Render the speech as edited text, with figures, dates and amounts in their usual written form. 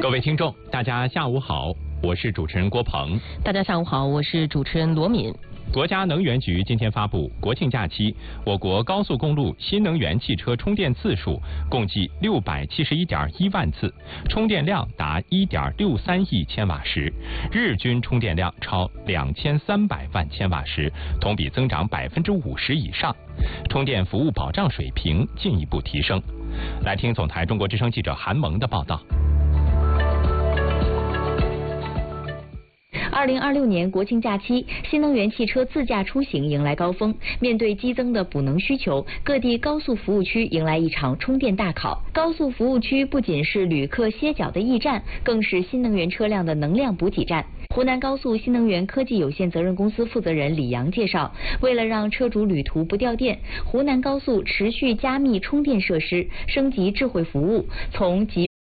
各位听众，大家下午好，我是主持人郭鹏。 大家下午好，我是主持人罗敏。 国家能源局今天发布，国庆假期我国高速公路新能源汽车充电次数共计671.1万次，充电量达1.63亿千瓦时，日均充电量超2300万千瓦时，同比增长50%以上，充电服务保障水平进一步提升。来听总台中国之声记者韩萌的报道。 2026年国庆假期，新能源汽车自驾出行迎来高峰。面对激增的补能需求，各地高速服务区迎来一场充电大考。高速服务区不仅是旅客歇脚的驿站，更是新能源车辆的能量补给站。湖南高速新能源科技有限责任公司负责人李阳介绍，为了让车主旅途不掉电，湖南高速持续加密充电设施，升级智慧服务，从